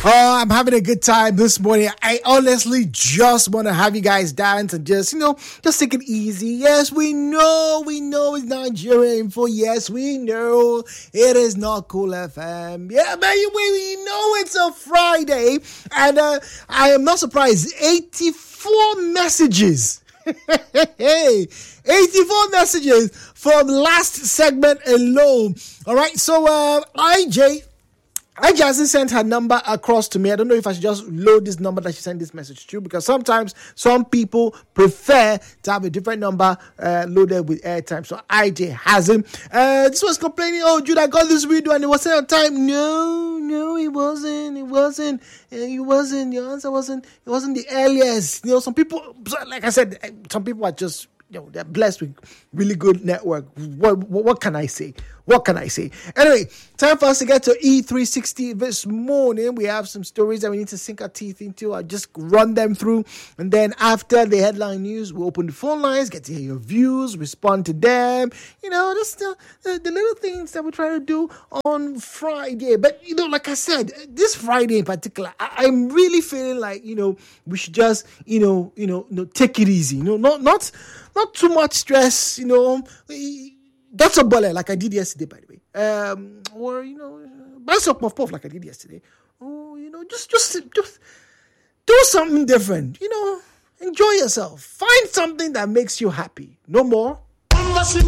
Oh, I'm having a good time this morning. I honestly just want to have you guys dance and just take it easy. Yes, we know it's Nigeria Info. Yes, we know it is not Cool FM. Yeah, but we know it's a Friday. And I am not surprised. 84 messages. Hey, 84 messages from last segment alone. All right, so I just sent her number across to me. I don't know if I should just load this number that she sent this message to, because sometimes some people prefer to have a different number loaded with airtime. So IJ has him. This was complaining, oh, Jude, I got this video and it wasn't on time. No, it wasn't. Your answer wasn't. It wasn't the earliest. Some people, like I said, some people are just, they're blessed with really good network. What can I say? Anyway, time for us to get to E360 this morning. We have some stories that we need to sink our teeth into. I'll just run them through. And then after the headline news, we'll open the phone lines, get to hear your views, respond to them. Just the little things that we try to do on Friday. But, like I said, this Friday in particular, I'm really feeling like, we should just, take it easy. Not too much stress, That's a bullet like I did yesterday, by the way. Or, buy some puff like I did yesterday. Oh, just do something different. Enjoy yourself. Find something that makes you happy. No more.